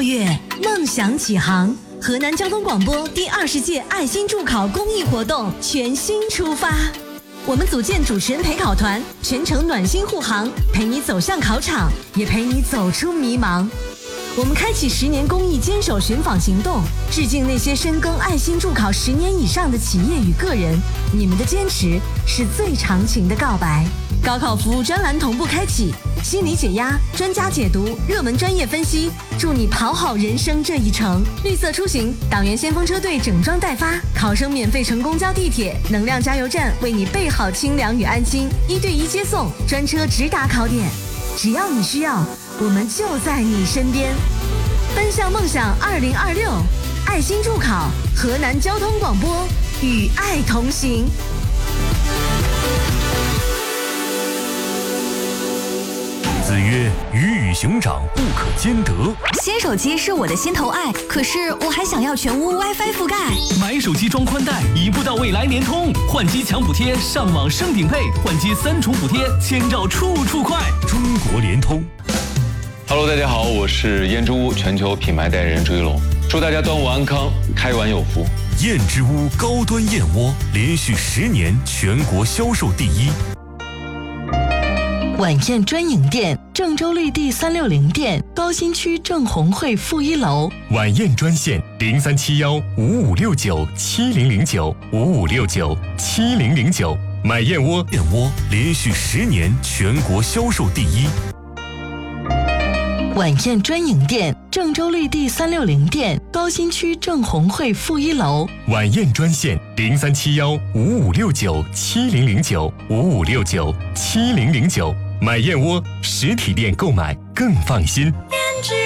月，梦想起航，河南交通广播第20届爱心助考公益活动全新出发。我们组建主持人陪考团，全程暖心护航，陪你走向考场，也陪你走出迷茫。我们开启10年公益坚守寻访行动，致敬那些深耕爱心助考10年以上的企业与个人，你们的坚持是最长情的告白。高考服务专栏同步开启，心理解压、专家解读、热门专业分析，助你跑好人生这一程。绿色出行，党员先锋车队整装待发，考生免费乘公交地铁，能量加油站为你备好清凉与安心，1对1接送，专车直达考点。只要你需要，我们就在你身边。奔向梦想2026，爱心助考，河南交通广播，与爱同行。 子曰：鱼与熊掌不可兼得。 新手机是我的心头爱，可是我还想要全屋 WiFi 覆盖。 买手机装宽带，一步到位来联通，换机抢补贴，上网升顶配，换机3重补贴，千兆处处快。 中国联通。 Hello， 大家好，我是燕之屋全球品牌代言人朱一龙，祝大家端午安康，开碗有福。 燕之屋高端燕窝连续10年全国销售第1。 晚宴专营店，郑州绿地360店，高新区正红会负1楼。 晚宴专线03715569700955697009。买燕窝连续10年全国销售第1。 晚宴专营店，郑州绿地360店，高新区正红会负1楼。 晚宴专线03715569700955697009。买燕窝实体店购买更放心。